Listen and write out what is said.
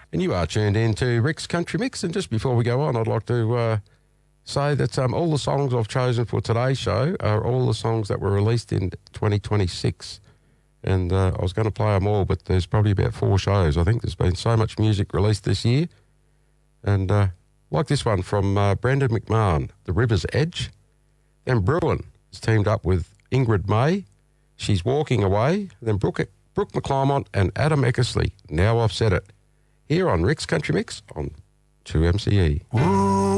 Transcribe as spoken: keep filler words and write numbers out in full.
And you are tuned in to Rick's Country Mix. And just before we go on, I'd like to uh, say that um, all the songs I've chosen for today's show are all the songs that were released in twenty twenty-six. And uh, I was going to play them all, but there's probably about four shows. I think there's been so much music released this year. And uh, like this one from uh, Brendan McMahon, The River's Edge. Then Bruin has teamed up with Ingrid May. She's Walking Away. Then Brooke, Brooke McClymont and Adam Eckersley, Now I've Said It. Here on Rick's Country Mix on two M C E. Whoa.